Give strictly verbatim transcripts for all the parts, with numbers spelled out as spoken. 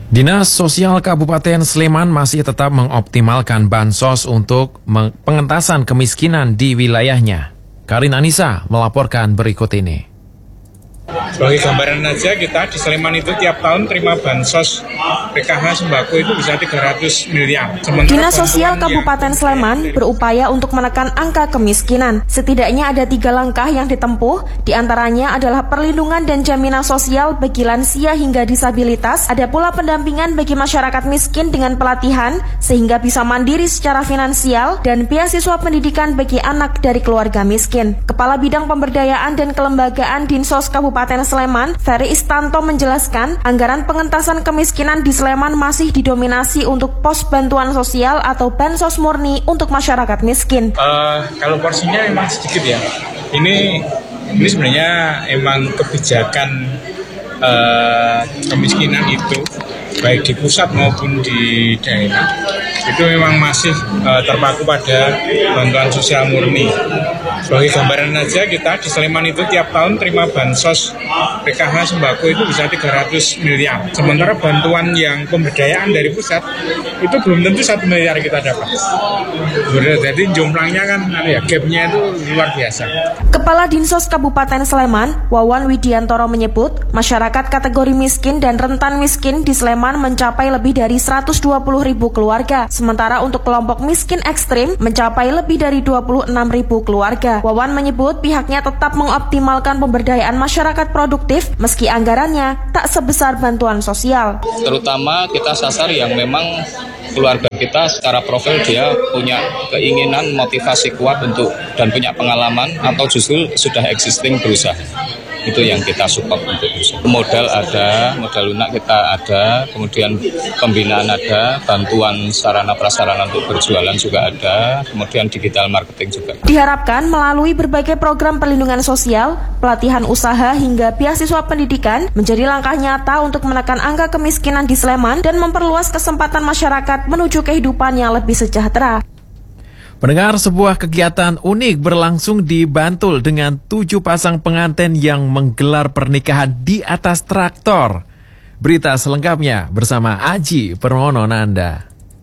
Dinas Sosial Kabupaten Sleman masih tetap mengoptimalkan bansos untuk pengentasan kemiskinan di wilayahnya. Karin Anissa melaporkan berikut ini. Sebagai gambaran aja, kita di Sleman itu tiap tahun terima bansos P K H sembako itu bisa tiga ratus miliar. Sementara Dinas Sosial Kabupaten Sleman berupaya untuk menekan angka kemiskinan. Setidaknya ada tiga langkah yang ditempuh, diantaranya adalah perlindungan dan jaminan sosial bagi lansia hingga disabilitas. Ada pula pendampingan bagi masyarakat miskin dengan pelatihan sehingga bisa mandiri secara finansial dan beasiswa pendidikan bagi anak dari keluarga miskin. Kepala Bidang Pemberdayaan dan Kelembagaan Dinsos Kabupaten Sleman, Ferry Istanto menjelaskan, anggaran pengentasan kemiskinan di Sleman masih didominasi untuk pos bantuan sosial atau bansos murni untuk masyarakat miskin. Uh, kalau porsinya memang sedikit ya. Ini ini sebenarnya emang kebijakan uh, kemiskinan itu baik di pusat maupun di daerah itu memang masih uh, terpaku pada bantuan sosial murni. Sebagai gambaran aja, kita di Sleman itu tiap tahun terima bansos P K H sembako itu bisa tiga ratus miliar. Sementara bantuan yang pemberdayaan dari pusat itu belum tentu satu miliar kita dapat. Jadi jumlahnya kan ya, gapnya itu luar biasa. Kepala Dinsos Kabupaten Sleman, Wawan Widiantoro menyebut, masyarakat kategori miskin dan rentan miskin di Sleman mencapai lebih dari seratus dua puluh ribu keluarga. Sementara untuk kelompok miskin ekstrim mencapai lebih dari dua puluh enam ribu keluarga. Wawan menyebut pihaknya tetap mengoptimalkan pemberdayaan masyarakat produktif meski anggarannya tak sebesar bantuan sosial. Terutama kita sasar yang memang keluarga kita secara profil dia punya keinginan, motivasi kuat untuk dan punya pengalaman atau justru sudah existing berusaha. Itu yang kita support untuk usaha. Modal ada, modal lunak kita ada, kemudian pembinaan ada, bantuan sarana prasarana untuk berjualan juga ada, kemudian digital marketing juga. Diharapkan melalui berbagai program perlindungan sosial, pelatihan usaha hingga beasiswa pendidikan menjadi langkah nyata untuk menekan angka kemiskinan di Sleman dan memperluas kesempatan masyarakat menuju kehidupan yang lebih sejahtera. Pendengar, sebuah kegiatan unik berlangsung di Bantul dengan tujuh pasang pengantin yang menggelar pernikahan di atas traktor. Berita selengkapnya bersama Aji Permono Nanda.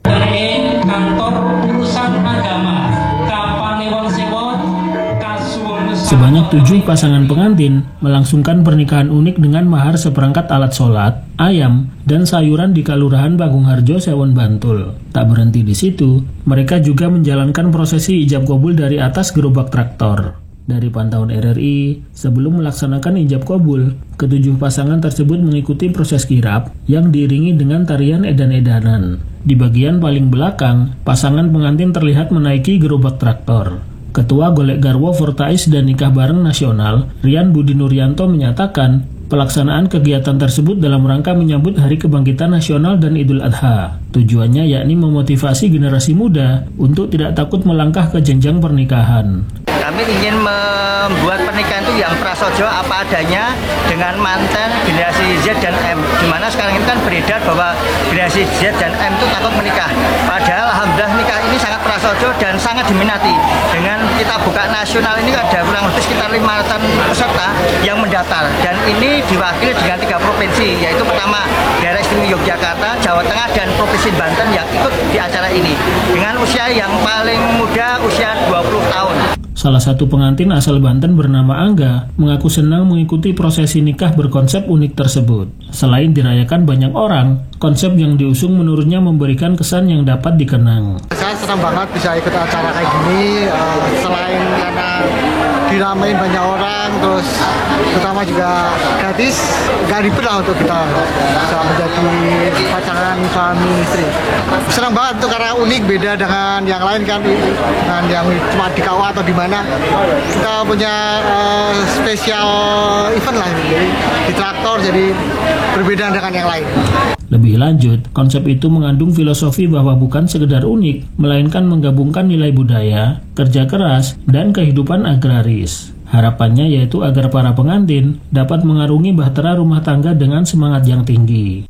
Sebanyak tujuh pasangan pengantin melangsungkan pernikahan unik dengan mahar seperangkat alat sholat, ayam, dan sayuran di Kelurahan Bagung Harjo, Sewon, Bantul. Tak berhenti di situ, mereka juga menjalankan prosesi ijab kabul dari atas gerobak traktor. Dari pantauan R R I, sebelum melaksanakan ijab kabul, ketujuh pasangan tersebut mengikuti proses kirap yang diiringi dengan tarian edan-edanan. Di bagian paling belakang, pasangan pengantin terlihat menaiki gerobak traktor. Ketua Golek Garwo Fortais dan Nikah Bareng Nasional, Rian Budi Nuryanto menyatakan, pelaksanaan kegiatan tersebut dalam rangka menyambut Hari Kebangkitan Nasional dan Idul Adha. Tujuannya yakni memotivasi generasi muda untuk tidak takut melangkah ke jenjang pernikahan. Kami ingin membuat pernikahan itu yang prasojo apa adanya dengan mantan generasi Z dan M. Dimana sekarang ini kan beredar bahwa generasi Z dan M itu takut menikah. Padahal alhamdulillah nikah ini sangat prasojo dan sangat diminati. Dengan kita buka nasional ini ada kurang lebih sekitar lima ratus peserta yang mendaftar. Dan ini diwakili dengan tiga provinsi, yaitu pertama daerah istimewa Yogyakarta, Jawa Tengah, dan Provinsi Banten yang ikut di acara ini. Dengan usia yang paling muda usia dua puluh tahun. Salah satu pengantin asal Banten bernama Angga mengaku senang mengikuti prosesi nikah berkonsep unik tersebut. Selain dirayakan banyak orang, konsep yang diusung menurutnya memberikan kesan yang dapat dikenang. Saya senang banget bisa ikut acara kayak gini, uh, selain karena diramein banyak orang, terus terutama juga gratis, gak ribet lah untuk kita bisa menjadi pasangan suami istri. Senang banget tuh karena unik, beda dengan yang lain kan, dengan yang cuma di K U A atau di mana. Kita punya uh, spesial event lah, jadi di traktor, jadi berbeda dengan yang lain. Lebih lanjut, konsep itu mengandung filosofi bahwa bukan sekedar unik, melainkan menggabungkan nilai budaya, kerja keras, dan kehidupan agraris. Harapannya yaitu agar para pengantin dapat mengarungi bahtera rumah tangga dengan semangat yang tinggi.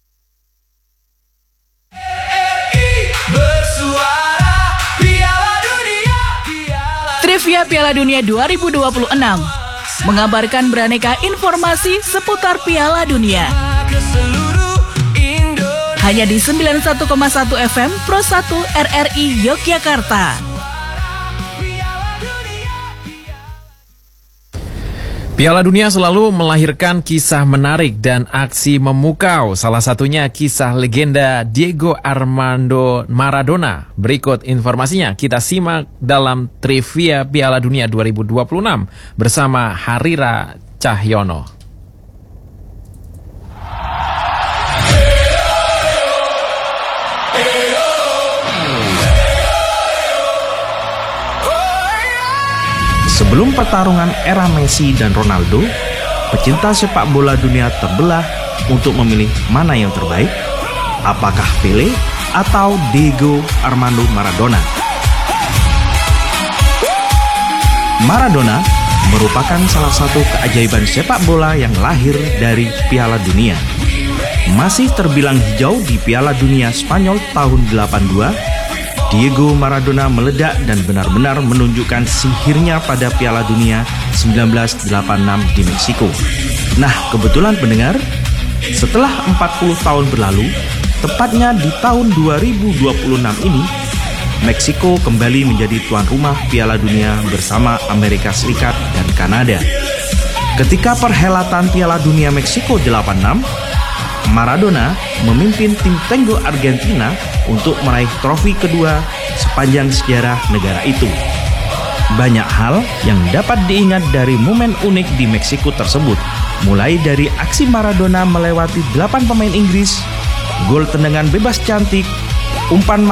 Trivia Piala Dunia dua ribu dua puluh enam mengabarkan beraneka informasi seputar Piala Dunia. hanya di sembilan puluh satu koma satu F M Pro satu R R I Yogyakarta. Piala Dunia selalu melahirkan kisah menarik dan aksi memukau. Salah satunya kisah legenda Diego Armando Maradona. Berikut informasinya kita simak dalam Trivia Piala Dunia dua ribu dua puluh enam bersama Harira Cahyono. Sebelum pertarungan era Messi dan Ronaldo, pecinta sepak bola dunia terbelah untuk memilih mana yang terbaik, apakah Pele atau Diego Armando Maradona. Maradona merupakan salah satu keajaiban sepak bola yang lahir dari Piala Dunia. Masih terbilang hijau di Piala Dunia Spanyol tahun delapan dua, Diego Maradona meledak dan benar-benar menunjukkan sihirnya pada Piala Dunia seribu sembilan ratus delapan puluh enam di Meksiko. Nah, kebetulan pendengar, setelah empat puluh tahun berlalu, tepatnya di tahun dua ribu dua puluh enam ini, Meksiko kembali menjadi tuan rumah Piala Dunia bersama Amerika Serikat dan Kanada. Ketika perhelatan Piala Dunia Meksiko delapan puluh enam, Maradona memimpin tim Tango Argentina untuk meraih trofi kedua sepanjang sejarah negara itu. Banyak hal yang dapat diingat dari momen unik di Meksiko tersebut, mulai dari aksi Maradona melewati delapan pemain Inggris, gol tendangan bebas cantik, umpan